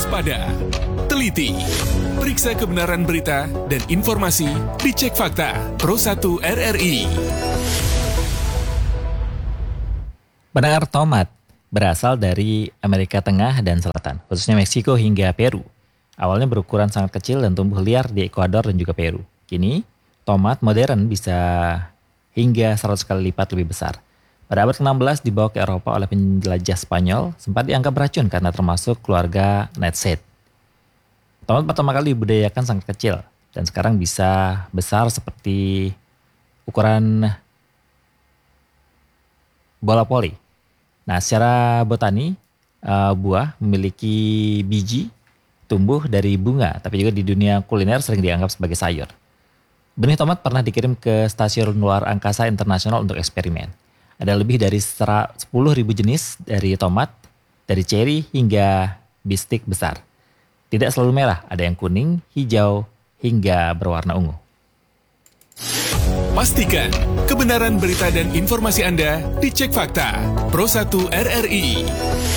waspada, teliti, periksa kebenaran berita dan informasi, dicek fakta, Pro 1 RRI. Pendengar, tomat berasal dari Amerika Tengah dan Selatan, khususnya Meksiko hingga Peru. Awalnya berukuran sangat kecil dan tumbuh liar di Ekuador dan juga Peru. Kini, tomat modern bisa hingga 100 kali lipat lebih besar. Pada abad ke-16 dibawa ke Eropa oleh penjelajah Spanyol, sempat dianggap beracun karena termasuk keluarga nightshade. Tomat pertama kali dibudidayakan sangat kecil dan sekarang bisa besar seperti ukuran bola voli. Nah, secara botani, buah memiliki biji tumbuh dari bunga, tapi juga di dunia kuliner sering dianggap sebagai sayur. Benih tomat pernah dikirim ke Stasiun Luar Angkasa Internasional untuk eksperimen. Ada lebih dari 10.000 jenis dari tomat, dari cherry hingga bistik besar. Tidak selalu merah, ada yang kuning, hijau, hingga berwarna ungu. Pastikan kebenaran berita dan informasi Anda dicek fakta, Pro 1 RRI.